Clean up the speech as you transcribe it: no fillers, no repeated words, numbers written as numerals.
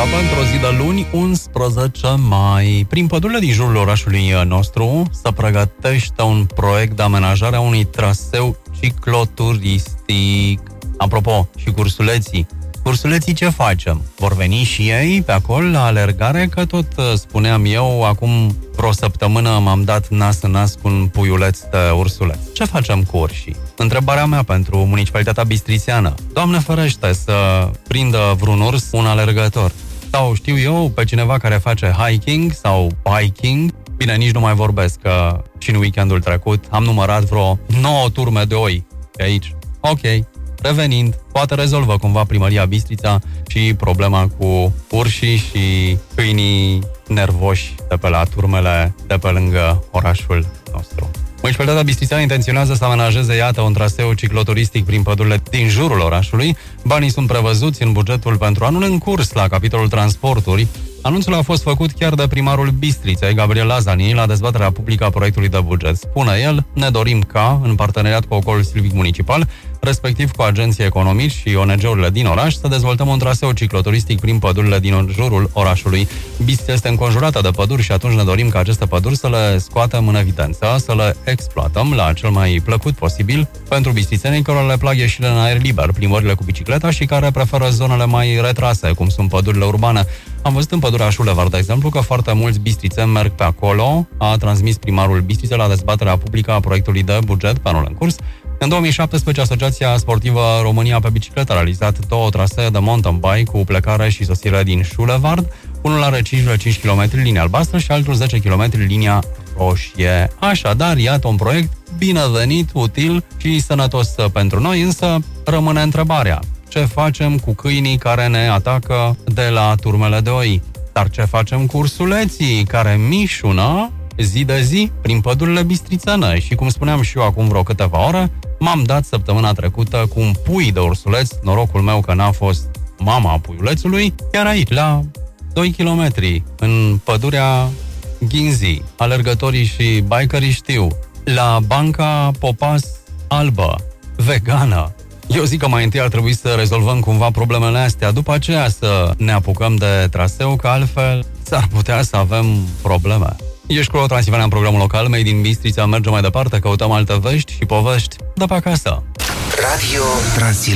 pentru o zi de luni, 11 mai. Prin pădurile din jurul orașului nostru se pregătește un proiect de amenajare a unui traseu cicloturistic. Apropo, și cursuleții. Cursuleții ce facem? Vor veni și ei pe acolo la alergare? Că tot spuneam eu, acum vreo săptămână m-am dat nas în nas cu un puiuleț de ursuleț. Ce facem cu urșii? Întrebarea mea pentru municipalitatea bistrițeană. Doamne ferește să prindă vreun urs un alergător. Sau știu eu, pe cineva care face hiking sau biking. Bine, nici nu mai vorbesc, că și în weekendul trecut am numărat vreo 9 turme de oi pe aici. Ok. Revenind, poate rezolvă cumva Primăria Bistrița și problema cu urșii și câinii nervoși de pe la turmele de pe lângă orașul nostru. Municipalitatea Bistrițeană intenționează să amenajeze, iată, un traseu cicloturistic prin pădurile din jurul orașului. Banii sunt prevăzuți în bugetul pentru anul în curs la capitolul transporturi. Anunțul a fost făcut chiar de primarul Bistriței, Gabriel Lazani, la dezbaterea publică a proiectului de buget. Spune el, ne dorim ca, în parteneriat cu Ocolul Silvic Municipal, respectiv cu agenții economici și ONG-urile din oraș, să dezvoltăm un traseu cicloturistic prin pădurile din jurul orașului. Bistrița este înconjurată de păduri și atunci ne dorim ca aceste păduri să le scoatem în evidență, să le exploatăm la cel mai plăcut posibil pentru bistrițenii care le plac ieșirile în aer liber, plimbările cu bicicleta și care preferă zonele mai retrase, cum sunt pădurile urbane. Am văzut în pădurea Șulevard, de exemplu, că foarte mulți bistrițeni merg pe acolo, a transmis primarul Bistriței la dezbaterea publică a proiectului de buget pe anul în curs. În 2017, Asociația Sportivă România pe Bicicletă a realizat 2 trasee de mountain bike cu plecare și sosire din Șulevard. Unul are 5,5 km linia albastră și altul 10 km linia roșie. Așadar, iată un proiect binevenit, util și sănătos pentru noi, însă rămâne întrebarea. Ce facem cu câinii care ne atacă de la turmele de oi? Dar ce facem cu ursuleții care mișună zi de zi prin pădurile bistrițene? Și cum spuneam și eu acum vreo câteva ore, m-am dat săptămâna trecută cu un pui de ursuleț, norocul meu că n-a fost mama puiulețului, chiar aici, la 2 km, în pădurea Ghinzi. Alergătorii și bikerii știu, la banca Popas albă, vegană. Eu zic că mai întâi ar trebui să rezolvăm cumva problemele astea, după aceea să ne apucăm de traseu, că altfel s-ar putea să avem probleme. Ești cu Transilvania în programul local, Made in Bistrița, mergem mai departe, căutăm alte vești și povești de pe acasă. Radio Transilvania.